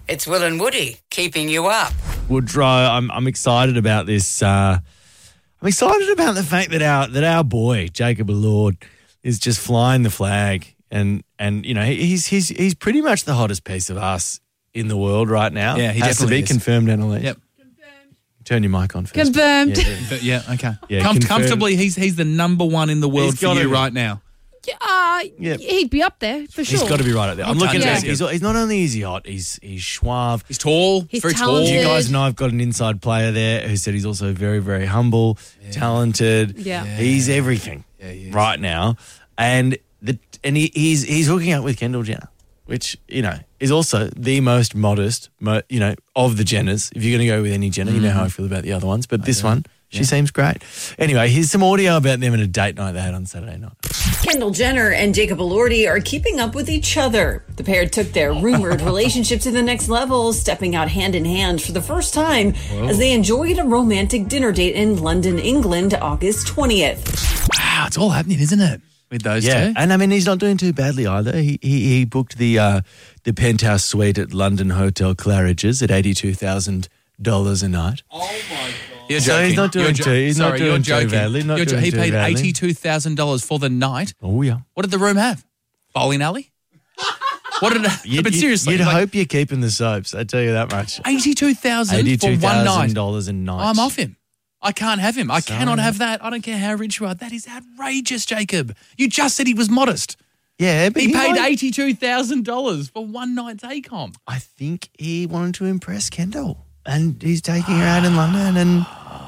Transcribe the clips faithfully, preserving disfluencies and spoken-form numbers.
It's Will and Woody keeping you up. Woodrow, I'm I'm excited about this. Uh, I'm excited about the fact that our that our boy Jacob Elord is just flying the flag, and and you know he's he's he's pretty much the hottest piece of us in the world right now. Yeah, he has to definitely be is. confirmed, Annalise. Yep. Turn your mic on first. Confirmed. Yeah, But yeah, okay. Yeah, Com- confirmed. comfortably, he's he's the number one in the world He's for gotta you be. right now. Yeah, uh, Yep. he'd be up there for sure. He's got to be right up there. I'm looking done, at Jacob. he's, he's not only is he hot, he's he's suave. He's tall. He's very talented. You tall. guys know I've got an inside player there who said he's also very, very humble, talented. Yeah. Yeah. He's everything Yeah, he is. right now. And the and he, he's he's hooking up with Kendall Jenner, which, you know, is also the most modest, mo, you know, of the Jenners. If you're going to go with any Jenner, you know how I feel about the other ones. But this one, she seems great. Anyway, here's some audio about them at a date night they had on Saturday night. Kendall Jenner and Jacob Elordi are keeping up with each other. The pair took their rumored relationship to the next level, stepping out hand in hand for the first time as they enjoyed a romantic dinner date in London, England, August twentieth. Wow, it's all happening, isn't it? With those Yeah, two. and I mean he's not doing too badly either. He he, he booked the uh, the penthouse suite at London Hotel Claridge's at eighty two thousand dollars a night. You're So joking. he's not doing You're jo- too- he's not Sorry, doing you're too joking. badly, not You're jo- doing he too paid badly. eighty-two thousand dollars for the night. Oh yeah. What did the room have? Bowling alley? What did it You'd, But seriously, you'd like, hope you're keeping the soaps. I tell you that much. eighty-two thousand dollars for Eighty-two one thousand night. dollars a night. I'm off him. I can't have him. I Sorry. cannot have that. I don't care how rich you are. That is outrageous, Jacob. You just said he was modest. Yeah, but He, he paid might- eighty-two thousand dollars for one night's A COM. I think he wanted to impress Kendall, and he's taking her out in London. And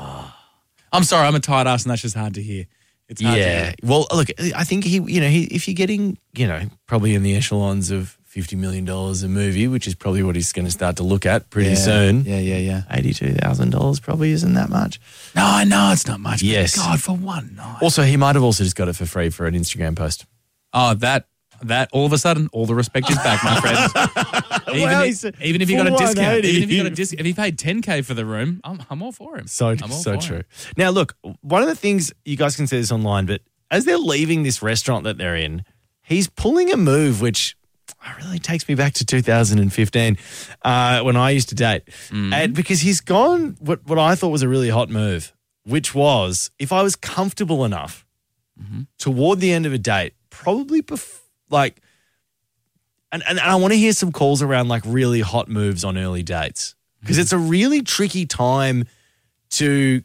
I'm sorry, I'm a tight ass, and that's just hard to hear. It's hard to yeah, hear. well, look, I think he, you know, he, if you're getting, you know, probably in the echelons of fifty million dollars a movie, which is probably what he's going to start to look at pretty Yeah. soon. Yeah, yeah, yeah. eighty-two thousand dollars probably isn't that much. No, I know it's not much. but Yes. God, for one night. Also, he might have also just got it for free for an Instagram post. Oh, that, that, all of a sudden, all the respect is back, my friend. even, Well, if, he's- even if you got a for discount, one eighty. even if you got a discount, if he paid ten K for the room, I'm, I'm all for him. So, I'm all so for true. him. Now, look, one of the things, you guys can see this online, but as they're leaving this restaurant that they're in, he's pulling a move which really takes me back to two thousand fifteen uh, when I used to date. And because he's gone what, what I thought was a really hot move, which was if I was comfortable enough toward the end of a date, probably bef- like, and, and I want to hear some calls around like really hot moves on early dates because it's a really tricky time to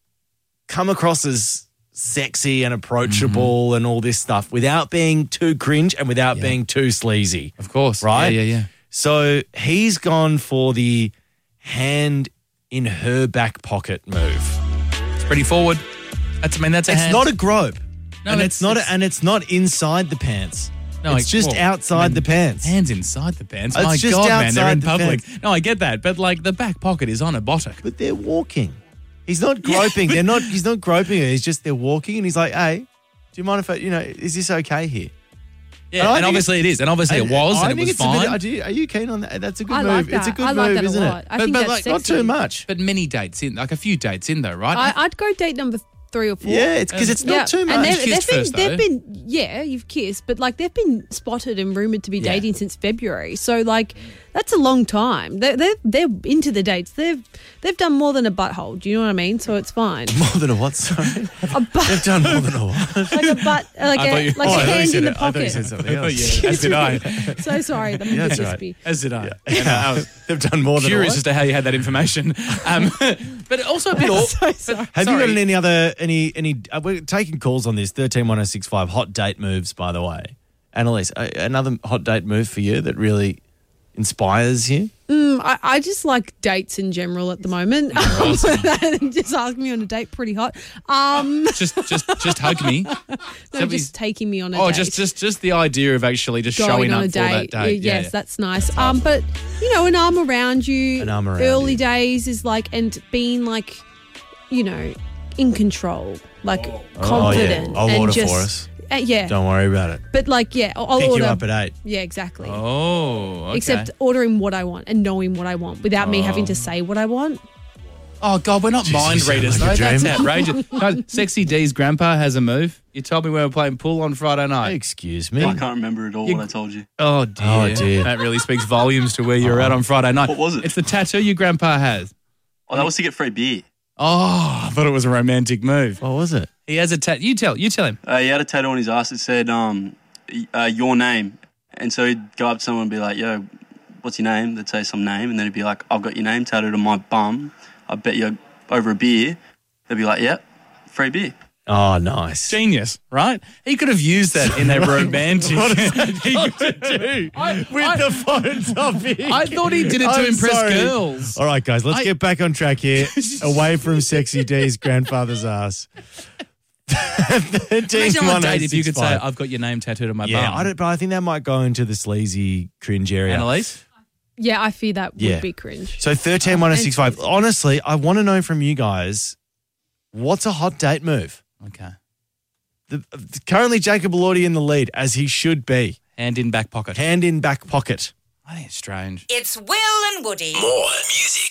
come across as sexy and approachable and all this stuff without being too cringe and without Yeah. being too sleazy. Of course. Right? Yeah, yeah, yeah. So he's gone for the hand in her back pocket move. It's pretty forward. That's, I mean, that's a It's hand. not a grope. No, and it's- it's, not it's- a, and it's not inside the pants. No, it's I- just well, outside I mean, the pants. Hands inside the pants. It's My just God, man, they're in outside the public. pants. No, I get that, but like the back pocket is on a buttock. But they're walking. He's not groping. they're not. He's not groping her. He's just they're walking, and he's like, "Hey, do you mind if I? You know, is this okay here?" Yeah, And I and think obviously it is, and obviously it was, I and it think was it's a bit- fine. I do- are you keen on that? That's a good I move. like that. It's a good I like move, that a isn't lot. it? I but think but that's like not sexy. too much. But many dates in, like a few dates in though, right? I, I'd go date number three or four. Yeah, it's because it's not Yeah, too and much. they've, Kissed they've been, first, they've though. been, yeah, you've kissed, but like they've been spotted and rumored to be Yeah. dating since February. So like that's a long time. They're, they're they're into the dates. They've they've done more than a butthole. Do you know what I mean? So it's fine. More than a what? Sorry, A butt, they've done more than a what? like a butt, like I a thought you- like Oh, I a thought you hand said in the it- I thought you pocket. said something Oh, else. yeah, as did I. So sorry, the Yeah, that's Mississippi. As did I. Yeah. And I was They've done more than curious a as what? to how you had that information. Um, but also a bit all. So sorry. Have Sorry. you got any other any any? Uh, we're taking calls on this thirteen one zero six five hot date moves. By the way, Annalise, uh, another hot date move for you that really inspires you. Mm, I, I just like dates in general at the moment. Just ask me on a date, pretty hot. Um, Just, just, just hug me. no, just taking me on a Oh, date. just, just, just the idea of actually just Going showing on up a for that date. date. Yes, yeah. that's nice. Um, but you know, an arm around you. An arm around Early you. days is like, and being like, you know, in control, like confident. I'll and order just, for us. Uh, yeah, Don't worry about it. but like, yeah, I'll I'll Pick order. you up at eight. Yeah, exactly. Oh, okay. Except ordering what I want and knowing what I want without me having to say what I want. Oh, God, we're not Jeez, mind you sound readers, like a though. That's dream. outrageous. Guys, Sexy D's grandpa has a move. You told me we were playing pool on Friday night. Excuse me. I can't remember at all what I told you. Oh, dear. Oh, dear. That really speaks volumes to where you were at on Friday night. What was it? It's the tattoo your grandpa has. Oh, that was to get free beer. Oh, I thought it was a romantic move. What was it? He has a tattoo. You tell. You tell him. Uh, he had a tattoo on his ass that said um, uh, your name. And so he'd go up to someone and be like, yo, what's your name? They'd say some name. And then he'd be like, I've got your name tattooed on my bum. I bet you over a beer. They'd be like, yep, free beer. Oh, nice. Genius, right? He could have used that in a romantic. What does that He got could- to do I- with I- the phone topic? I thought he did it to I'm impress sorry. girls. All right, guys, let's I- get back on track here. Away from Sexy D's grandfather's ass. Imagine on a date if you could say, I've got your name tattooed on my yeah, bum. I don't, but I think that might go into the sleazy cringe area. Annalise? Yeah, I fear that would Yeah. be cringe. So thirteen one oh six five. Honestly, I want to know from you guys, what's a hot date move? Okay. The, currently, Jacob Elordi in the lead, as he should be. Hand in back pocket. Hand in back pocket. I think it's strange. It's Will and Woody. More music.